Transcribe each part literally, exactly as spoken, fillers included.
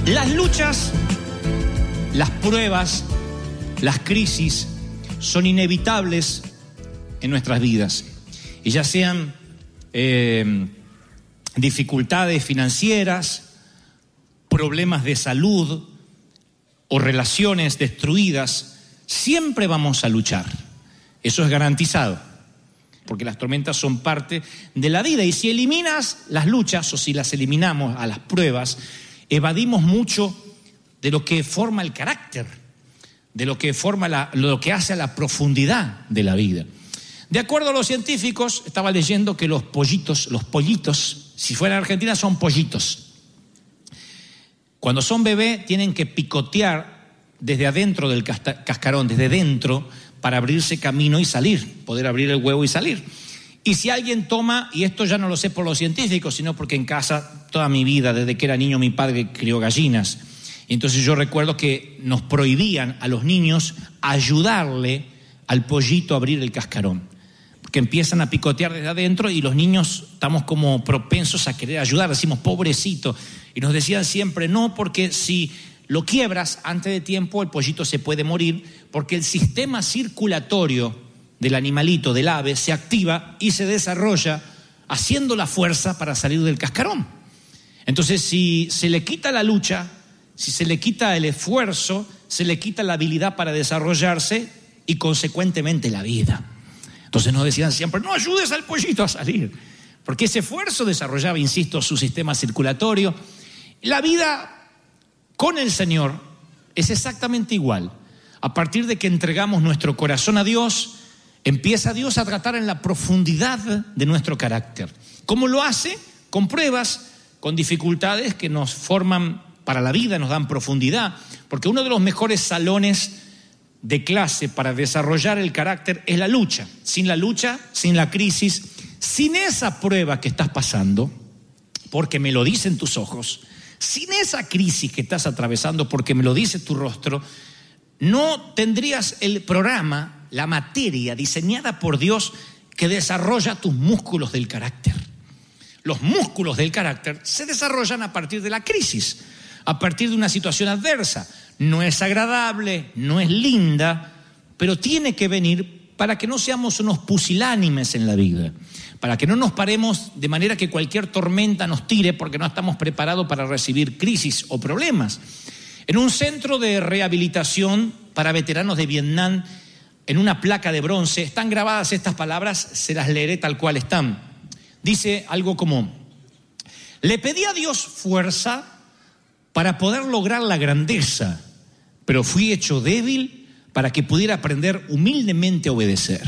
Las luchas, las pruebas, las crisis son inevitables en nuestras vidas. Y ya sean eh, dificultades financieras, problemas de salud o relaciones destruidas, siempre vamos a luchar. Eso es garantizado, porque las tormentas son parte de la vida. Y si eliminas las luchas, o si las eliminamos a las pruebas, evadimos mucho de lo que forma el carácter, de lo que forma la, lo que hace a la profundidad de la vida. De acuerdo a los científicos, estaba leyendo que los pollitos, los pollitos, si fuera en Argentina son pollitos. Cuando son bebé tienen que picotear desde adentro del cascarón, desde dentro, para abrirse camino y salir, poder abrir el huevo y salir. Y si alguien toma, y esto ya no lo sé por los científicos, sino porque en casa toda mi vida, desde que era niño, mi padre crió gallinas. Y entonces yo recuerdo que nos prohibían a los niños ayudarle al pollito a abrir el cascarón, porque empiezan a picotear desde adentro y los niños estamos como propensos a querer ayudar, decimos pobrecito, y nos decían siempre no, porque si lo quiebras antes de tiempo el pollito se puede morir, porque el sistema circulatorio del animalito, del ave, se activa y se desarrolla haciendo la fuerza para salir del cascarón. Entonces, si se le quita la lucha, si se le quita el esfuerzo, se le quita la habilidad para desarrollarse y consecuentemente la vida. Entonces nos decían siempre, no ayudes al pollito a salir, porque ese esfuerzo desarrollaba, insisto, su sistema circulatorio. La vida con el Señor es exactamente igual. A partir de que entregamos nuestro corazón a Dios, empieza Dios a tratar en la profundidad de nuestro carácter. ¿Cómo lo hace? Con pruebas, con dificultades que nos forman para la vida, nos dan profundidad, porque uno de los mejores salones de clase para desarrollar el carácter es la lucha. Sin la lucha, sin la crisis, sin esa prueba que estás pasando, porque me lo dicen tus ojos, sin esa crisis que estás atravesando, porque me lo dice tu rostro, no tendrías el programa, la materia diseñada por Dios que desarrolla tus músculos del carácter. Los músculos del carácter se desarrollan a partir de la crisis, a partir de una situación adversa. No es agradable, no es linda, pero tiene que venir para que no seamos unos pusilánimes en la vida, para que no nos paremos de manera que cualquier tormenta nos tire porque no estamos preparados para recibir crisis o problemas. En un centro de rehabilitación para veteranos de Vietnam, en una placa de bronce, están grabadas estas palabras, se las leeré tal cual están. Dice algo como, le pedí a Dios fuerza para poder lograr la grandeza, pero fui hecho débil para que pudiera aprender humildemente a obedecer.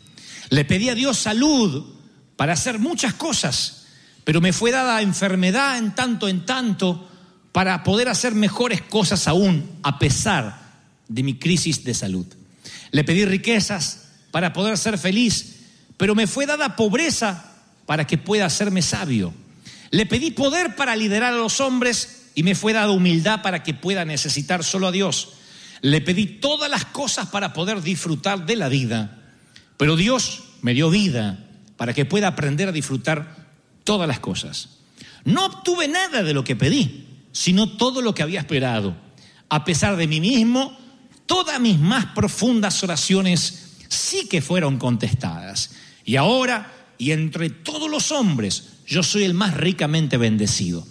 Le pedí a Dios salud para hacer muchas cosas, pero me fue dada enfermedad en tanto en tanto para poder hacer mejores cosas aún, a pesar de mi crisis de salud. Le pedí riquezas para poder ser feliz, pero me fue dada pobreza para que pueda hacerme sabio. Le pedí poder para liderar a los hombres y me fue dada humildad para que pueda necesitar solo a Dios. Le pedí todas las cosas para poder disfrutar de la vida, pero Dios me dio vida para que pueda aprender a disfrutar todas las cosas. No obtuve nada de lo que pedí, sino todo lo que había esperado. A pesar de mí mismo, todas mis más profundas oraciones sí que fueron contestadas. Y ahora, y entre todos los hombres, yo soy el más ricamente bendecido.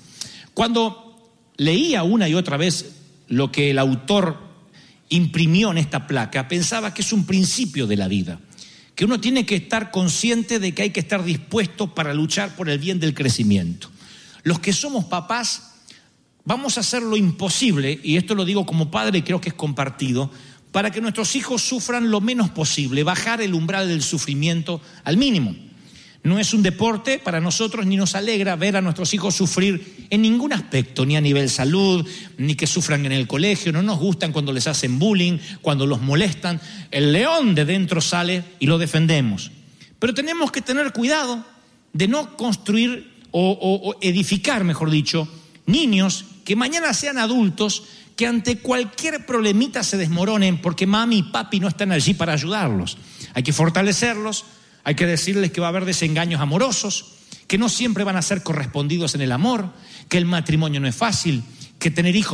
Cuando leía una y otra vez lo que el autor imprimió en esta placa, pensaba que es un principio de la vida, que uno tiene que estar consciente de que hay que estar dispuesto para luchar por el bien del crecimiento. Los que somos papás vamos a hacer lo imposible, y esto lo digo como padre y creo que es compartido, para que nuestros hijos sufran lo menos posible, bajar el umbral del sufrimiento al mínimo. No es un deporte para nosotros, ni nos alegra ver a nuestros hijos sufrir en ningún aspecto, ni a nivel salud, ni que sufran en el colegio. No nos gustan cuando les hacen bullying, cuando los molestan. El león de dentro sale y lo defendemos. Pero tenemos que tener cuidado de no construir o, o, o edificar, mejor dicho, niños que mañana sean adultos que ante cualquier problemita se desmoronen porque mami y papi no están allí para ayudarlos. Hay que fortalecerlos. Hay que decirles que va a haber desengaños amorosos, que no siempre van a ser correspondidos en el amor, que el matrimonio no es fácil, que tener hijos